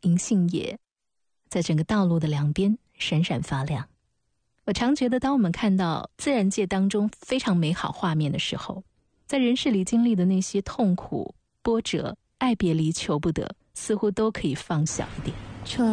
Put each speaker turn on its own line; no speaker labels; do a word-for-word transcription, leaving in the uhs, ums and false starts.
银杏叶在整个道路的两边闪闪发亮。我常觉得，当我们看到自然界当中非常美好画面的时候，在人世里经历的那些痛苦、波折、爱别离、求不得，似乎都可以放小一点。